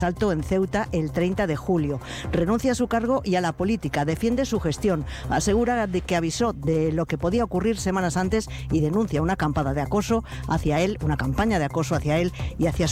asalto en Ceuta el 30 de julio. Renuncia a su cargo y a la política, defiende su gestión, asegura de que avisó de lo que podía ocurrir semanas antes y denuncia una campaña de acoso hacia él y hacia su